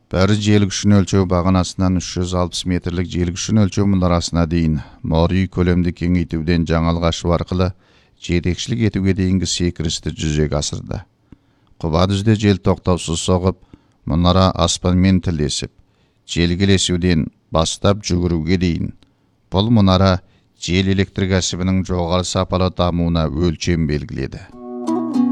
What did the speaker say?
Бәрі жел күшін өлчеу бағанасынан 360 метрлік жел күшін өлчеу мұнарасына дейін морй көлемді кеңейтуден жаңалық ашу арқылы жетекшілік етуге дейінгі секірісті жүзеге асырды. Құба дүзде жел тоқтаусыз соғып, мұнара аспанмен тілдесіп, желгелесуден бастап жүгіруге дейін. Бұл мұнара жел электр кәсібінің жоғары сапалы дамуына өлшем белгіледі.